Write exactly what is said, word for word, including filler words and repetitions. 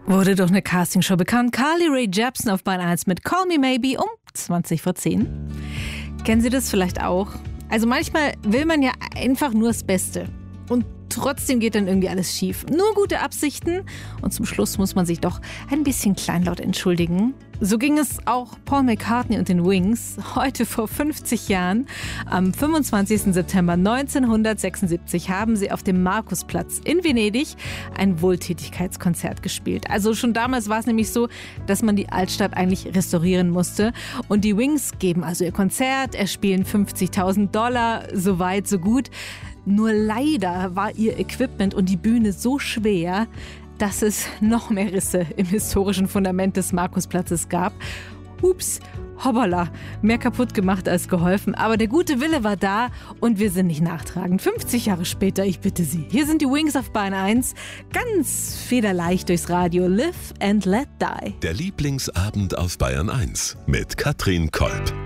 Wurde durch eine Castingshow bekannt. Carly Rae Jepsen auf Bahn eins mit Call Me Maybe um zwanzig vor zehn. Kennen Sie das vielleicht auch? Also manchmal will man ja einfach nur das Beste. Und trotzdem geht dann irgendwie alles schief. Nur gute Absichten und zum Schluss muss man sich doch ein bisschen kleinlaut entschuldigen. So ging es auch Paul McCartney und den Wings heute vor fünfzig Jahren. Am fünfundzwanzigsten September neunzehnhundertsechsundsiebzig haben sie auf dem Markusplatz in Venedig ein Wohltätigkeitskonzert gespielt. Also schon damals war es nämlich so, dass man die Altstadt eigentlich restaurieren musste. Und die Wings geben also ihr Konzert, erspielen fünfzigtausend Dollar, so weit, so gut. Nur leider war ihr Equipment und die Bühne so schwer, dass es noch mehr Risse im historischen Fundament des Markusplatzes gab. Ups, hoppala, mehr kaputt gemacht als geholfen. Aber der gute Wille war da und wir sind nicht nachtragend. fünfzig Jahre später, ich bitte Sie. Hier sind die Wings auf Bahn eins. Ganz federleicht durchs Radio. Live and Let Die. Der Lieblingsabend auf Bayern eins mit Katrin Kolb.